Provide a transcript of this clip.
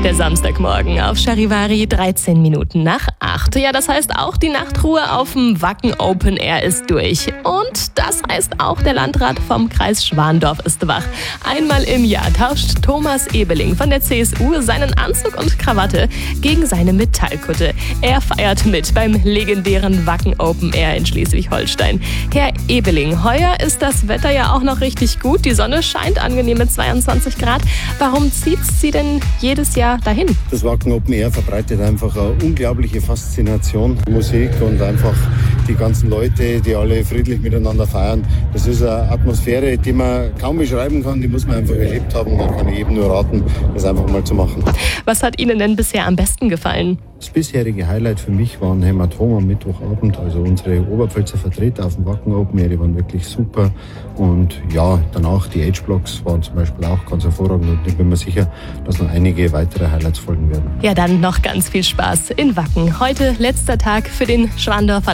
Der Samstagmorgen auf Charivari, 13 Minuten nach 8. Ja, das heißt auch, die Nachtruhe auf dem Wacken Open Air ist durch. Und das heißt auch, der Landrat vom Kreis Schwandorf ist wach. Einmal im Jahr tauscht Thomas Ebeling von der CSU seinen Anzug und Krawatte gegen seine Metallkutte. Er feiert mit beim legendären Wacken Open Air in Schleswig-Holstein. Herr Ebeling, heuer ist das Wetter ja auch noch richtig gut. Die Sonne scheint angenehm mit 22 Grad. Warum zieht Sie denn jedes Jahr dahin? Das Wacken Open Air verbreitet einfach eine unglaubliche Faszination. Musik und einfach die ganzen Leute, die alle friedlich miteinander feiern. Das ist eine Atmosphäre, die man kaum beschreiben kann, die muss man einfach erlebt haben. Da kann ich jedem nur raten, das einfach mal zu machen. Was hat Ihnen denn bisher am besten gefallen? Das bisherige Highlight für mich war ein Hämatom am Mittwochabend. Also unsere Oberpfälzer Vertreter auf dem Wacken Open Air, die waren wirklich super. Und ja, danach die H-Blocks waren zum Beispiel auch ganz hervorragend. Und ich bin mir sicher, dass noch einige weitere Highlights folgen werden. Ja, dann noch ganz viel Spaß in Wacken. Heute letzter Tag für den Schwandorfer